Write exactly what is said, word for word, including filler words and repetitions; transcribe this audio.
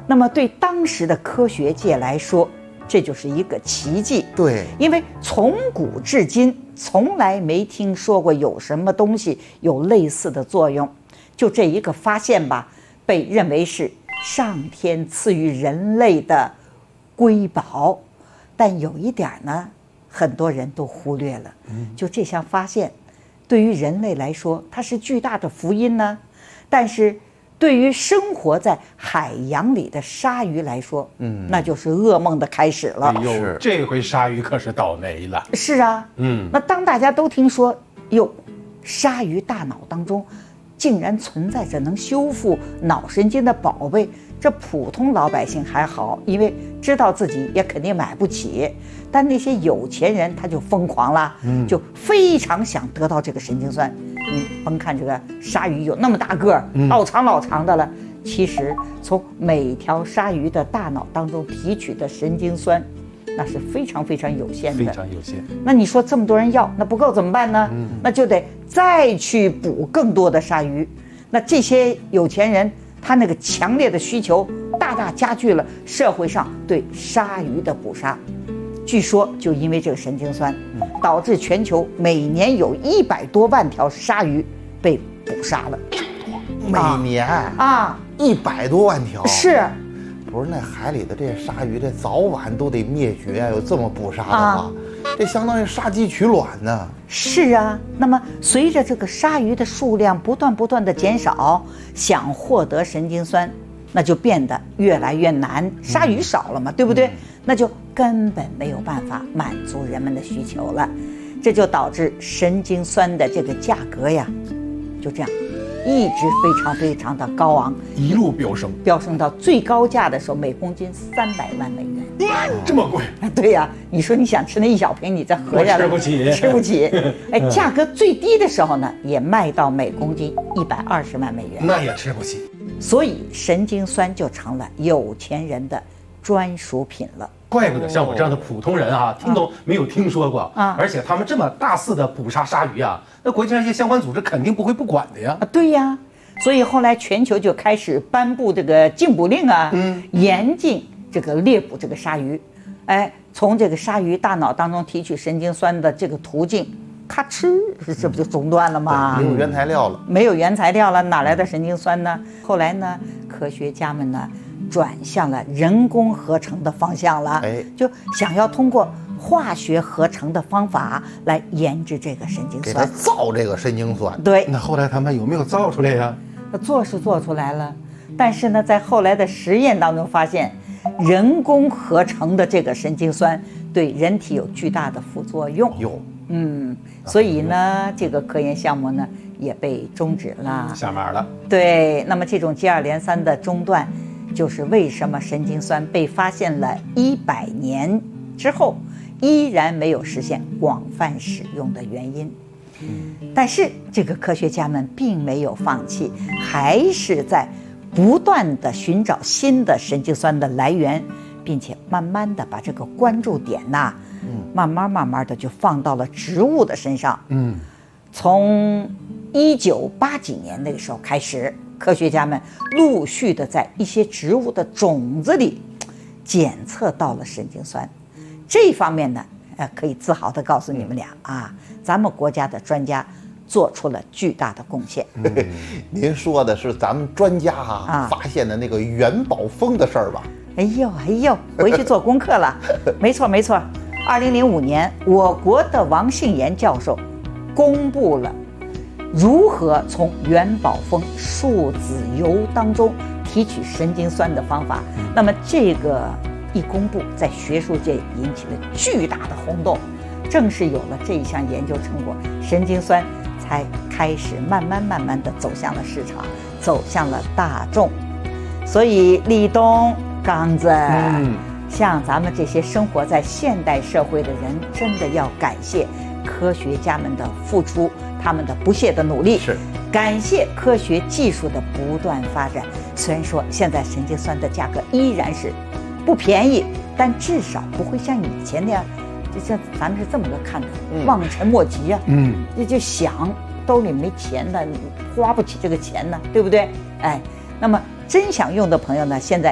那么对当时的科学界来说，这就是一个奇迹。 对， 因为从古至今从来没听说过有什么东西有类似的作用。就这一个发现吧，被认为是上天赐予人类的瑰宝。但有一点呢，很多人都忽略了，就这项发现对于人类来说它是巨大的福音呢，但是对于生活在海洋里的鲨鱼来说，嗯，那就是噩梦的开始了。 哎呦，这回鲨鱼可是倒霉了。 是啊，嗯，那当大家都听说，哟，鲨鱼大脑当中竟然存在着能修复脑神经的宝贝，这普通老百姓还好，因为知道自己也肯定买不起。但那些有钱人他就疯狂了，嗯，就非常想得到这个神经酸。你甭看这个鲨鱼有那么大个儿，老长老长的了，其实从每条鲨鱼的大脑当中提取的神经酸，那是非常非常有限的， 非常有限。 那你说这么多人要，那不够怎么办呢？嗯、那就得再去捕更多的鲨鱼。那这些有钱人，他那个强烈的需求，大大加剧了社会上对鲨鱼的捕杀。据说就因为这个神经酸，导致全球每年有一百多万条鲨鱼被捕杀了。 每年啊， 一百多万条。 是。 不是那海里的这些鲨鱼，这早晚都得灭绝啊！有这么捕杀的话，啊、这相当于杀鸡取卵呢。 是啊，那么随着这个鲨鱼的数量不断不断的减少，想获得神经酸，那就变得越来越难。鲨鱼少了嘛，嗯、对不对？嗯、那就根本没有办法满足人们的需求了，这就导致神经酸的这个价格呀，就这样。一直非常非常的高昂， 一路飙升， 飙升到最高价的时候，每公斤三百万美元。 哇，这么贵？ 对呀、啊，你说你想吃那一小瓶，你再合下来， 吃不起， 吃不起。哎，价格最低的时候呢，也卖到每公斤一百二十万美元， 那也吃不起。 所以神经酸就成了有钱人的专属品了。 怪不得像我这样的普通人啊，听都没有听说过啊！而且他们这么大肆的捕杀鲨鱼啊，那国际上一些相关组织肯定不会不管的呀。 啊，对呀，所以后来全球就开始颁布这个禁捕令啊，嗯，严禁这个猎捕这个鲨鱼。哎，从这个鲨鱼大脑当中提取神经酸的这个途径，咔哧，这不就中断了吗？ 没有原材料了， 没有原材料了，哪来的神经酸呢？后来呢，科学家们呢，转向了人工合成的方向了，哎，就想要通过化学合成的方法来研制这个神经酸， 给它造这个神经酸。 对， 那后来他们有没有造出来呀？ 做是做出来了，但是呢，在后来的实验当中发现，人工合成的这个神经酸对人体有巨大的副作用。 有， 嗯，所以呢，这个科研项目呢也被终止了， 下马了。 对，那么这种接二连三的中断，就是为什么神经酸被发现了一百年之后，依然没有实现广泛使用的原因。但是这个科学家们并没有放弃，还是在不断地寻找新的神经酸的来源，并且慢慢地把这个关注点呐、啊，慢慢慢慢的就放到了植物的身上。嗯，从一九八几年那个时候开始，科学家们陆续的在一些植物的种子里检测到了神经酸。这方面呢，呃，可以自豪的告诉你们俩啊，咱们国家的专家做出了巨大的贡献。 嗯、您说的是咱们专家啊，啊发现的那个元宝蜂的事儿吧？ 哎呦哎呦，回去做功课了。没错没错，二零零五年，我国的王信言教授公布了如何从元宝蜂树籽油当中提取神经酸的方法。那么这个一公布，在学术界引起了巨大的轰动。正是有了这一项研究成果，神经酸才开始慢慢慢慢地走向了市场，走向了大众。所以立冬刚子、嗯、像咱们这些生活在现代社会的人，真的要感谢科学家们的付出，他们的不懈的努力， 是感谢科学技术的不断发展。虽然说现在神经酸的价格依然是不便宜，但至少不会像以前那样，就像咱们是这么个看的，嗯、望尘莫及啊。嗯，就就想兜里没钱呢，花不起这个钱呢，对不对？哎，那么真想用的朋友呢，现在